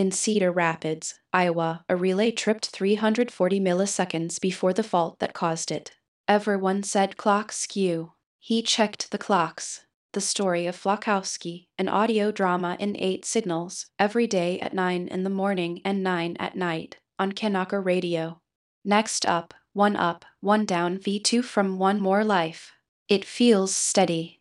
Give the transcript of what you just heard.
In Cedar Rapids, Iowa, a relay tripped 340 milliseconds before the fault that caused it. Everyone said clock skew. He checked the clocks. The story of Flakowski, an audio drama in 8 signals, every day at 9 in the morning and 9 at night, on Kanaka Radio. Next up, one down, V2 from One More Life. It feels steady.